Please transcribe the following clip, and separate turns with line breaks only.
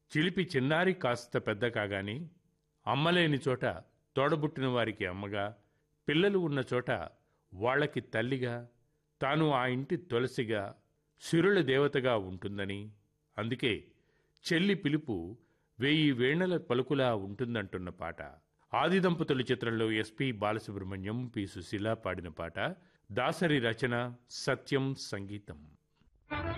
చిలిపి చిన్నారి కాస్త పెద్ద కాగానే అమ్మలేని చోట తోడబుట్టిన వారికి అమ్మగా, పిల్లలు ఉన్న చోట వాళ్లకి తల్లిగా, తాను ఆ ఇంటి తులసిగా, సిరుల దేవతగా ఉంటుందని, అందుకే చెల్లి పిలుపు 1000 వీణల పలుకులా ఉంటుందంటున్న పాట. ఆది దంపతుల చిత్రంలో ఎస్పి బాలసుబ్రహ్మణ్యం, పి సుశీల పాడిన పాట. దాసరి రచన, సత్యం సంగీతం.